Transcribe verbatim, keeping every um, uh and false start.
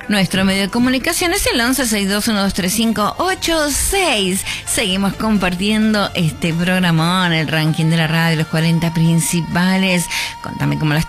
Nuestro medio de comunicación es el once sesenta y dos, uno dos tres cinco, ocho seis. Seguimos compartiendo este programón, el ranking de la radio, los cuarenta principales. Contame cómo la